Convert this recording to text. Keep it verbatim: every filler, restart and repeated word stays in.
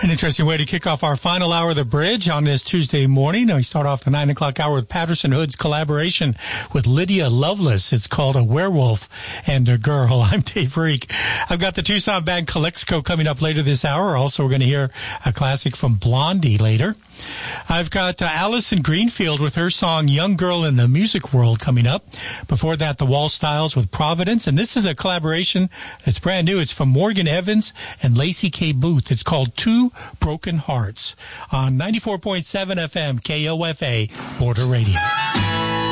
An interesting way to kick off our final hour of the bridge on this Tuesday morning. We start off the nine o'clock hour with Patterson Hood's collaboration with Lydia Loveless. It's called A Werewolf and a Girl. I'm Dave Reek. I've got the Tucson band Calexico coming up later this hour. Also, we're going to hear a classic from Blondie later. I've got uh, Allison Greenfield with her song Young Girl in the Music World coming up. Before that, the Wall Styles with Providence. And this is a collaboration that's brand new. It's from Morgan Evans and Lacey K. Booth. It's called Two Broken Hearts on ninety-four point seven F M K O F A Border Radio.